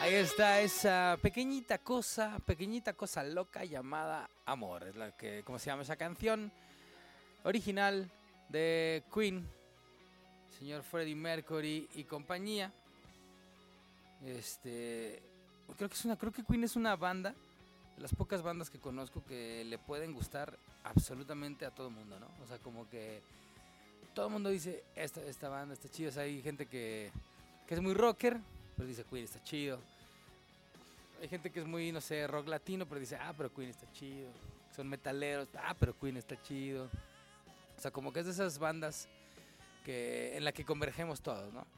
Ahí está esa pequeñita cosa loca llamada Amor. Es la que, ¿cómo se llama esa canción? Original de Queen, señor Freddie Mercury y compañía. Creo que Queen es una banda, de las pocas bandas que conozco que le pueden gustar absolutamente a todo mundo, ¿no? O sea, como que todo el mundo dice, esta banda está chido. O sea, hay gente que es muy rocker, pero dice Queen está chido. Hay gente que es muy, no sé, rock latino, pero dice, pero Queen está chido. Son metaleros, pero Queen está chido. O sea, como que es de esas bandas en la que convergemos todos, ¿no?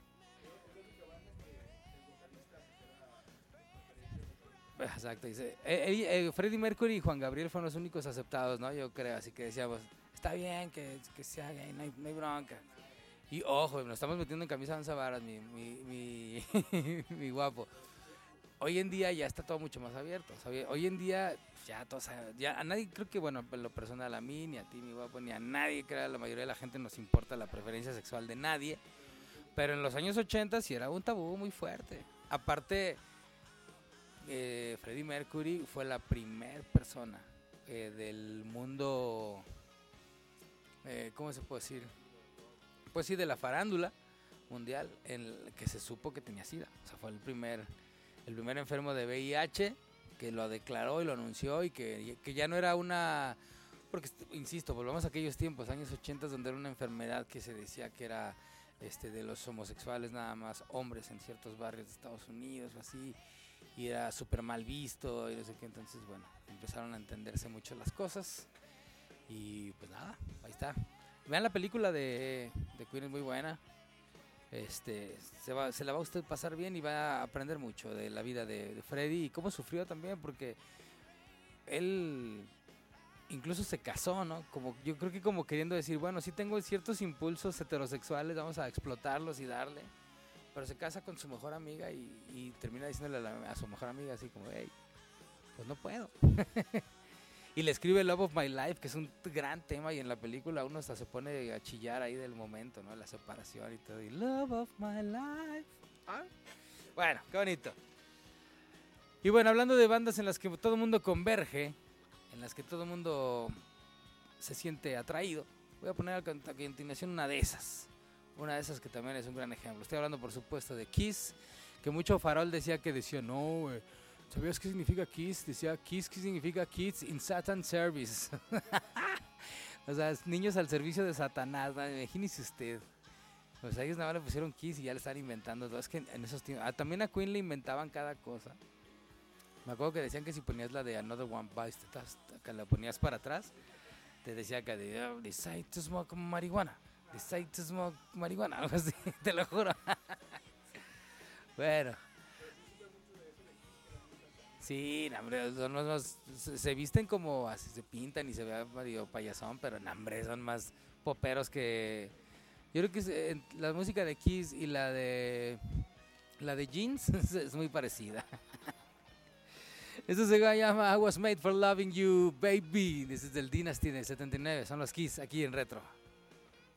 Exacto, dice. Freddie Mercury y Juan Gabriel fueron los únicos aceptados, ¿no? Yo creo, así que decíamos, está bien que sea gay, no hay bronca. Y ojo, nos estamos metiendo en camisa de once varas, mi guapo. Hoy en día ya está todo mucho más abierto. ¿Sabes? Hoy en día ya a nadie, creo que, bueno, en lo personal, a mí, ni a ti, mi guapo, ni a nadie, creo, a la mayoría de la gente nos importa la preferencia sexual de nadie. Pero en los años 80 sí era un tabú muy fuerte. Aparte, Freddie Mercury fue la primer persona del mundo, ¿cómo se puede decir? Pues sí, de la farándula mundial en el que se supo que tenía SIDA. O sea, fue el primer enfermo de VIH que lo declaró y lo anunció, y que ya no era una... Porque, insisto, volvamos a aquellos tiempos, años 80, donde era una enfermedad que se decía que era de los homosexuales, nada más hombres en ciertos barrios de Estados Unidos o así, y era súper mal visto y no sé qué. Entonces, bueno, empezaron a entenderse mucho las cosas y pues nada, ahí está. Vean la película de Queen, es muy buena. Se la va a usted pasar bien y va a aprender mucho de la vida de Freddie y cómo sufrió también, porque él incluso se casó, ¿no? Como, yo creo que como queriendo decir, bueno, sí tengo ciertos impulsos heterosexuales, vamos a explotarlos y darle. Pero se casa con su mejor amiga y termina diciéndole a su mejor amiga así como, hey, pues no puedo. Y le escribe Love of My Life, que es un gran tema, y en la película uno hasta se pone a chillar ahí del momento, ¿no? La separación y todo, y Love of My Life. Bueno, qué bonito. Y bueno, hablando de bandas en las que todo el mundo converge, en las que todo el mundo se siente atraído, voy a poner a continuación una de esas que también es un gran ejemplo. Estoy hablando, por supuesto, de Kiss, que mucho farol decía, no, güey, ¿sabías qué significa Kiss? Decía, Kiss, ¿qué significa Kids in Satan Service? O sea, niños al servicio de Satanás, ¿no? Imagínese usted. O sea, ellos nada más le pusieron Kiss y ya le están inventando todo. Es que en esos tiempos, también a Queen le inventaban cada cosa. Me acuerdo que decían que si ponías la de Another One Bites the Dust, que la ponías para atrás, te decía que decide to smoke marihuana, decide to smoke marihuana, algo así, te lo juro. Bueno. Sí, hombre, se visten como así, se pintan y se ve medio payasón, pero hombre, son más poperos que... Yo creo que la música de Kiss y la de Jeans es muy parecida. Esto se llama I Was Made for Loving You, Baby. This es del Dynasty del 79, son los Kiss aquí en Retro.